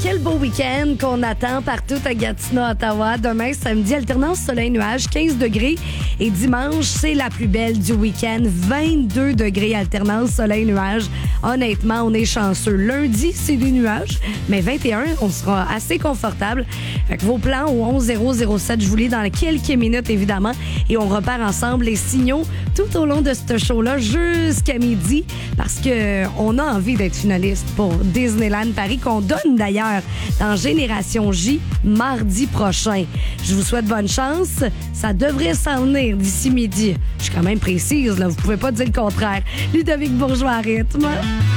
quel beau week-end qu'on attend partout à Gatineau, Ottawa. Demain, samedi, alternance soleil-nuage, 15 degrés. Et dimanche, c'est la plus belle du week-end, 22 degrés, alternance soleil-nuage. Honnêtement, on est chanceux. Lundi, c'est des nuages, mais 21, on sera assez confortable. Fait que vos plans au 11007, je vous lis dans quelques minutes, évidemment. Et on repart ensemble les signaux tout au long de ce show-là jusqu'à midi parce que on a envie d'être finaliste pour Disneyland Paris qu'on donne d'ailleurs dans Génération J mardi prochain. Je vous souhaite bonne chance. Ça devrait s'en venir d'ici midi. Je suis quand même précise, là. Vous pouvez pas dire le contraire. Ludovic Bourgeois à rythme.